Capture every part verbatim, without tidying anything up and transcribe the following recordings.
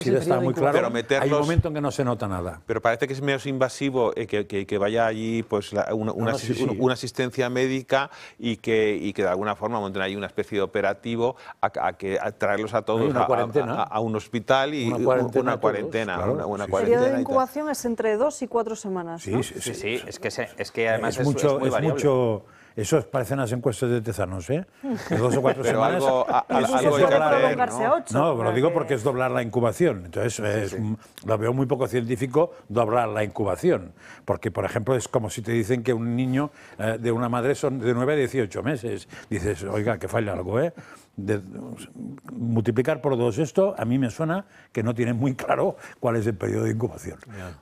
Sí, está muy claro. Pero meterlos, hay un momento en que no se nota nada. Pero parece que es menos invasivo eh, que, que, que vaya allí pues la, una, una, no, no, sí, sí. una asistencia médica y que, y que de alguna forma monten ahí una especie de operativo a, a, que, a traerlos a todos una a, cuarentena. A, a, a un hospital y una cuarentena. Una cuarentena, todos, claro. una, una sí, cuarentena El periodo de incubación es entre dos y cuatro semanas, ¿no? Sí, sí, sí, sí. sí. Es, que se, es que además es, es, mucho, es muy es variable. mucho. Eso parecen las encuestas de Tezanos, ¿eh? De dos o cuatro pero semanas. Algo, a, a, eso algo se puede hacer, prolongarse a ocho. No, lo digo porque es doblar la incubación. Entonces, es, sí, sí. lo veo muy poco científico doblar la incubación. Porque, por ejemplo, es como si te dicen que un niño eh, de una madre son de nueve a dieciocho meses. Dices, oiga, que falla algo, ¿eh? De, multiplicar por dos esto, a mí me suena que no tienen muy claro cuál es el periodo de incubación. Yeah.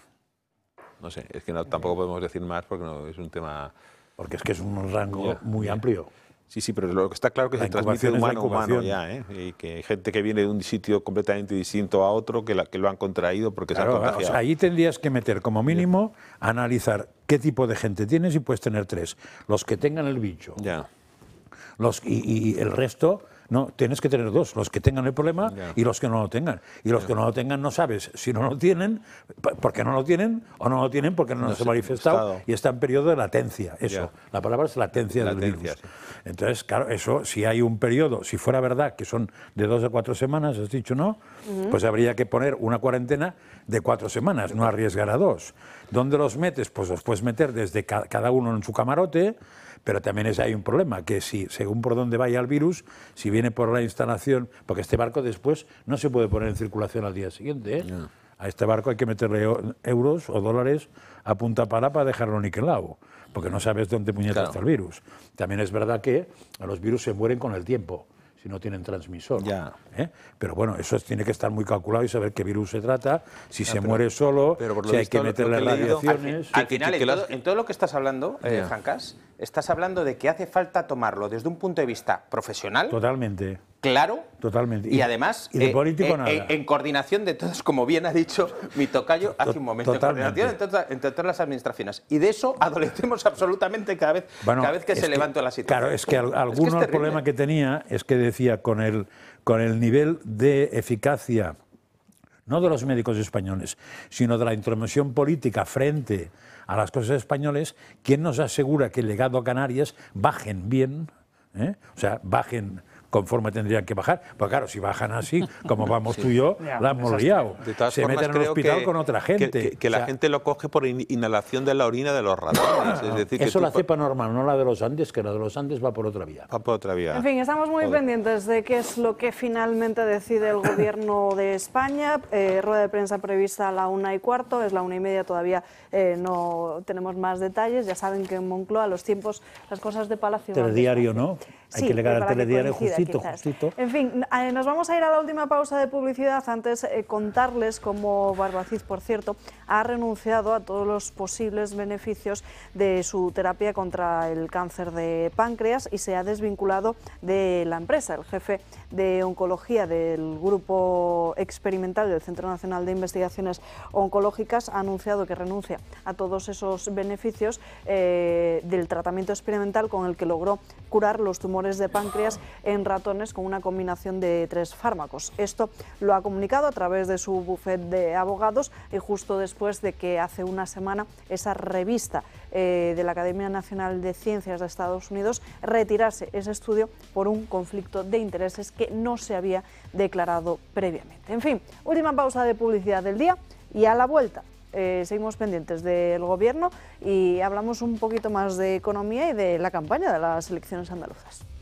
No sé, es que no, tampoco podemos decir más porque no, es un tema... Porque es que es un rango yeah, muy yeah. amplio. Sí, sí, pero lo que está claro es que la se transmite de humano a humano ya, ¿eh? Y que hay gente que viene de un sitio completamente distinto a otro que, la, que lo han contraído porque claro, se han contagiado. O sea, ahí tendrías que meter como mínimo, yeah. analizar qué tipo de gente tienes y puedes tener tres. Los que tengan el bicho. Ya. Yeah. Los, y, y el resto, no, tienes que tener dos, los que tengan el problema yeah. y los que no lo tengan. Y los yeah. que no lo tengan no sabes si no lo tienen, porque no lo tienen, o no lo tienen porque no, no se ha manifestado y está en periodo de latencia. Eso, yeah. la palabra es latencia, latencia del virus. Sí. Entonces, claro, eso, si hay un periodo, si fuera verdad que son de dos a cuatro semanas, has dicho, ¿no? Uh-huh. Pues habría que poner una cuarentena de cuatro semanas, no arriesgar a dos. ¿Dónde los metes? Pues los puedes meter desde ca- cada uno en su camarote. Pero también es, hay un problema, que si, según por dónde vaya el virus, si viene por la instalación, porque este barco después no se puede poner en circulación al día siguiente, ¿eh? No. A este barco hay que meterle euros o dólares a punta pala para dejarlo niquelado, porque no sabes dónde puñeta claro. está el virus. También es verdad que los virus se mueren con el tiempo, si no tienen transmisor. Ya. ¿Eh? Pero bueno, eso tiene que estar muy calculado y saber qué virus se trata, si ya, se pero, muere solo, pero si hay que meterle que radiaciones... Al, al final, que, que, que en, todo, en todo lo que estás hablando, eh, yeah. Francas, estás hablando de que hace falta tomarlo desde un punto de vista profesional. Totalmente. Claro. Totalmente. Y, y además, y de eh, político eh, nada. En, en coordinación de todos, como bien ha dicho mi tocayo hace un momento, Totalmente. En coordinación entre, entre todas las administraciones. Y de eso adolecemos absolutamente cada vez, bueno, cada vez que se que, levanta la situación. Claro, es que al, alguno es que es el problema que tenía es que decía con el, con el nivel de eficacia, no de los médicos españoles, sino de la intromisión política frente a las cosas españoles, ¿quién nos asegura que llegado a Canarias bajen bien? ¿Eh? O sea, bajen conforme tendrían que bajar. Pues claro, si bajan así, como vamos sí. tú y yo, ya, la hemos liado. De todas Se formas, meten en el hospital que, con otra gente. Que, que, que o la sea, gente lo coge por in inhalación de la orina de los ratones. Es decir, eso que la cepa normal, no la de los Andes, que la de los Andes va por otra vía. Va por otra vía. En fin, estamos muy Joder. pendientes de qué es lo que finalmente decide el Gobierno de España. Eh, rueda de prensa prevista a la una y cuarto, es la una y media, todavía eh, no tenemos más detalles. Ya saben que en Moncloa los tiempos, las cosas de Palacio... Telediario, ¿no? Hay sí, que legar al telediario justito, quizás. justito. En fin, eh, nos vamos a ir a la última pausa de publicidad. Antes eh, contarles cómo Barbacid, por cierto, ha renunciado a todos los posibles beneficios de su terapia contra el cáncer de páncreas y se ha desvinculado de la empresa. El jefe de oncología del grupo experimental del Centro Nacional de Investigaciones Oncológicas ha anunciado que renuncia a todos esos beneficios eh, del tratamiento experimental con el que logró curar los tumores de páncreas en ratones con una combinación de tres fármacos. Esto lo ha comunicado a través de su bufet de abogados y justo después de que hace una semana esa revista eh, de la Academia Nacional de Ciencias de Estados Unidos retirase ese estudio por un conflicto de intereses que no se había declarado previamente. En fin, última pausa de publicidad del día y a la vuelta Eh, seguimos pendientes del Gobierno y hablamos un poquito más de economía y de la campaña de las elecciones andaluzas.